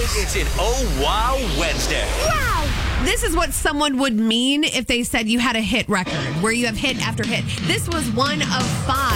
It's an Oh Wow Wednesday. Wow! This is what someone would mean if they said you had a hit record, where you have hit after hit. This was one of 5